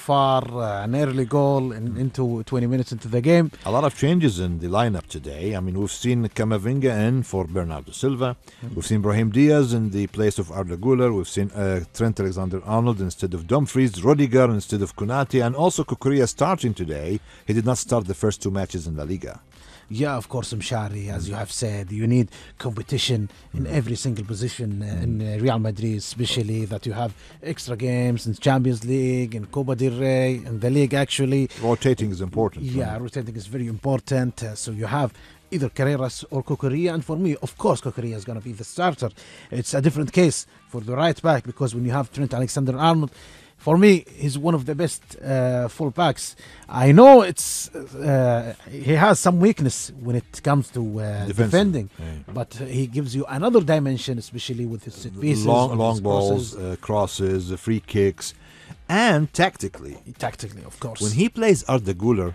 far, an early goal into 20 minutes into the game. A lot of changes in the lineup today. I mean, we've seen Camavinga in for Bernardo Silva. We've seen Brahim Diaz in the place of Arda Güler. We've seen Trent Alexander-Arnold instead of Dumfries, Rodiger instead of Konate, and also Cucurella starting today. He did not start the first 2 matches in La Liga. Yeah, of course, Mshari, as you have said, you need competition in every single position in Real Madrid, especially that you have extra games in Champions League, in Copa del Rey, in the league actually. Rotating is important. Yeah, right? rotating is very important. So you have either Carreras or Cucurella, and for me, of course, Cucurella is going to be the starter. It's a different case for the right back because when you have Trent Alexander-Arnold, for me, he's one of the best full backs. I know he has some weakness when it comes to defending, but he gives you another dimension, especially with his set pieces, long balls, crosses, free kicks, and tactically. Tactically, of course. When he plays Arda Güler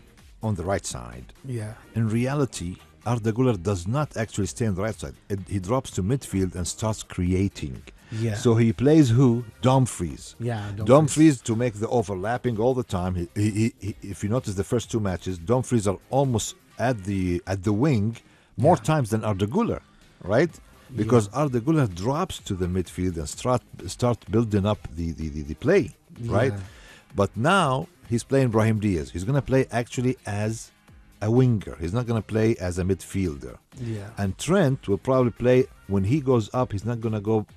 on the right side, in reality, Arda Güler does not actually stay on the right side. He drops to midfield and starts creating. Yeah. So he plays who? Dumfries. Yeah, Dumfries to make the overlapping all the time. He, if you notice the first 2 matches, Dumfries are almost at the wing more times than Arda Güler, right? Because Arda Güler drops to the midfield and start building up the play, right? But now he's playing Brahim Diaz. He's going to play actually as a winger. He's not going to play as a midfielder. Yeah. And Trent will probably play when he goes up. He's not going to go,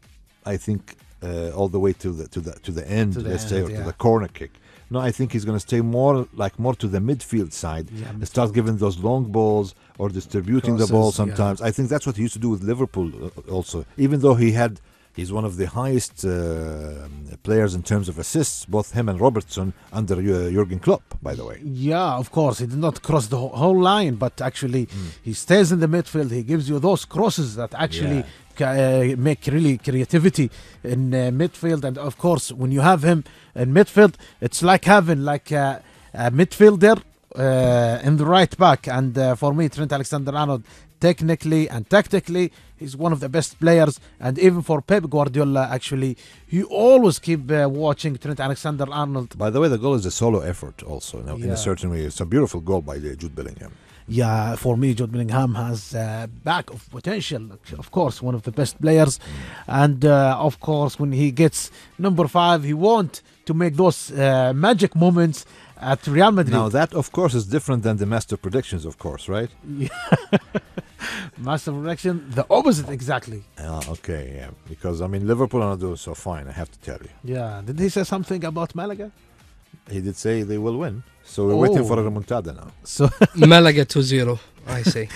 I think, all the way to the end, to the corner kick. No, I think he's going to stay more to the midfield side. Start giving those long balls or distributing the ball sometimes. I think that's what he used to do with Liverpool also. Even though he's one of the highest players in terms of assists, both him and Robertson under Jurgen Klopp, by the way. Yeah, of course. He did not cross the whole line, but actually he stays in the midfield. He gives you those crosses that actually make really creativity in midfield. And of course, when you have him in midfield, it's like having a midfielder in the right back. And for me, Trent Alexander-Arnold, technically and tactically, he's one of the best players. And even for Pep Guardiola, actually, he always keep watching Trent Alexander-Arnold. By the way, the goal is a solo effort also, in a certain way. It's a beautiful goal by Jude Bellingham. Yeah, for me, Jude Bellingham has a back of potential. Of course, one of the best players. And of course, when he gets number 5, he wants to make those magic moments at Real Madrid. Now, that, of course, is different than the master predictions, of course, right? Yeah. Master prediction, the opposite exactly. Okay, yeah. Because, Liverpool are not doing so fine, I have to tell you. Yeah. Did he say something about Malaga? He did say they will win. So we're waiting for a remontada now. So Malaga 2-0, I say.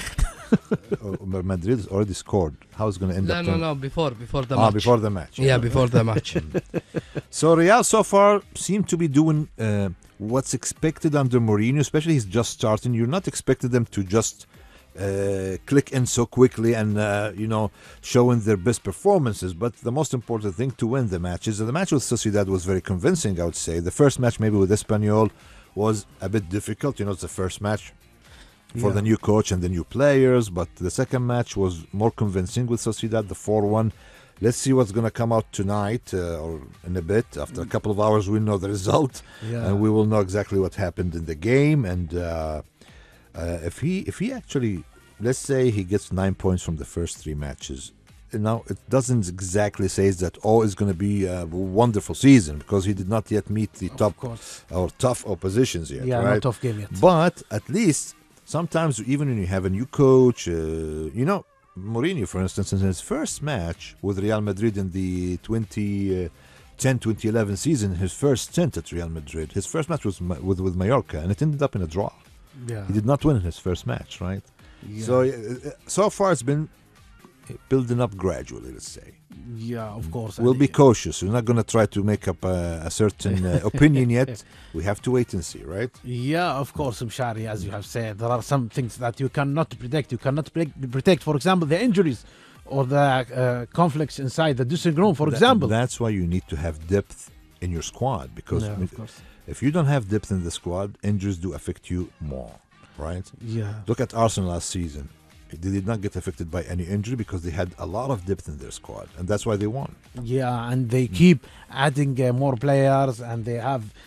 Madrid has already scored. How is it going to end up? No, before the match. Before the match. Yeah, before the match. So Real so far seem to be doing what's expected under Mourinho, especially he's just starting. You're not expecting them to just click in so quickly and showing their best performances, but the most important thing to win the matches. The match with Sociedad was very convincing, I would say. The first match maybe with Espanyol was a bit difficult. It's the first match for the new coach and the new players, but the second match was more convincing with Sociedad, the 4-1. Let's see what's going to come out tonight or in a bit. After a couple of hours, we'll know the result, and we will know exactly what happened in the game. And if he actually, let's say he gets 9 points from the first 3 matches, now it doesn't exactly say that it's going to be a wonderful season, because he did not yet meet the top or tough oppositions yet. Yeah, right? not tough game yet. But at least sometimes, even when you have a new coach, Mourinho, for instance, in his first match with Real Madrid in the 2010-2011 season, his first stint at Real Madrid, his first match was with Mallorca, and it ended up in a draw. Yeah. He did not win in his first match, right? Yeah. So far it's been building up gradually, let's say. Yeah, of course. We'll be cautious. We're not going to try to make up a certain opinion yet. We have to wait and see, right? Yeah, of course, Mshari, as you have said, there are some things that you cannot predict. You cannot predict, for example, the injuries or the conflicts inside the dressing room, for example. That's why you need to have depth in your squad, because if you don't have depth in the squad, injuries do affect you more, right? Yeah. Look at Arsenal last season. They did not get affected by any injury because they had a lot of depth in their squad, and that's why they won. Yeah, and they keep adding more players, and they have